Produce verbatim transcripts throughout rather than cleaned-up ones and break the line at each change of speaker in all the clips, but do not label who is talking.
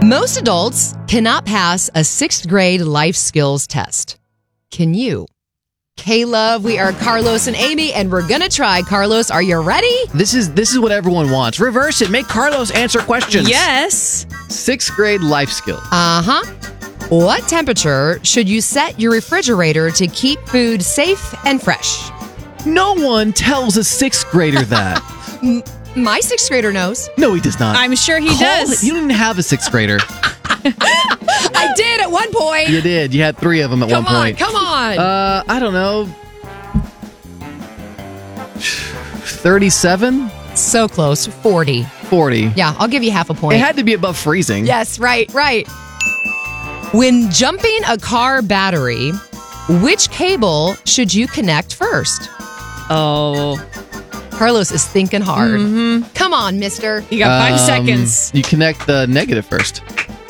Most adults cannot pass a sixth grade life skills test. Can you? K-Love, we are Carlos and Amy, and we're going to try. Carlos, are you ready?
This is this is what everyone wants. Reverse it. Make Carlos answer questions.
Yes.
Sixth grade life skill.
Uh-huh. What temperature should you set your refrigerator to keep food safe and fresh?
No one tells a sixth grader that.
My sixth grader knows.
No, he does not.
I'm sure he
Call
does.
it- You didn't have a sixth grader.
I did at one point.
You did. You had three of them at
Come
one
on,
point.
come on.
Uh, I don't know. thirty-seven?
So close. forty.
forty.
Yeah, I'll give you half a point.
It had to be above freezing.
Yes, right, right. When jumping a car battery, which cable should you connect first?
Oh.
Carlos is thinking hard.
Mm-hmm.
Come on, mister.
You got five
Um,
seconds.
You connect the negative first.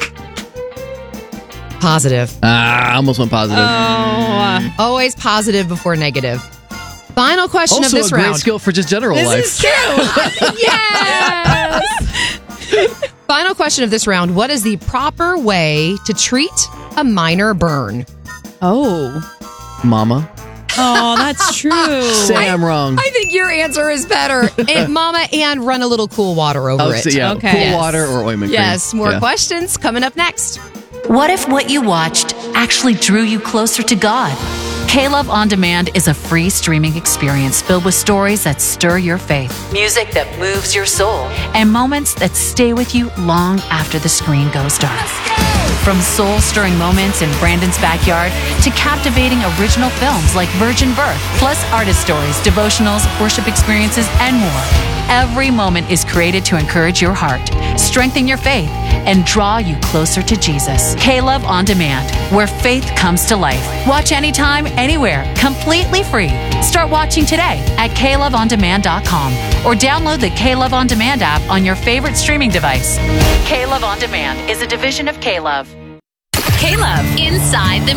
Positive.
Ah, I almost went positive.
Oh.
Always positive before negative. Final question
also
of this
a great
round.
skill for just general
This
life.
is true.
Yes! Final question of this round. What is the proper way to treat a minor burn?
Oh.
Mama.
Oh, that's true.
Say I'm wrong.
I think your answer is better. And mama, and run a little cool water over
Oh,
it.
so yeah,
Okay.
cool
Yes.
water or ointment cream.
Yes, more
Yeah.
questions coming up next.
What if what you watched actually drew you closer to God? K-Love On Demand is a free streaming experience filled with stories that stir your faith, music that moves your soul, and moments that stay with you long after the screen goes dark. From soul-stirring moments in Brandon's backyard to captivating original films like Virgin Birth, plus artist stories, devotionals, worship experiences, and more. Every moment is created to encourage your heart, strengthen your faith, and draw you closer to Jesus. K-Love On Demand, where faith comes to life. Watch anytime, anywhere, completely free. Start watching today at K Love On Demand dot com or download the K-Love On Demand app on your favorite streaming device. K-Love On Demand is a division of K-Love.
K-Love, Inside the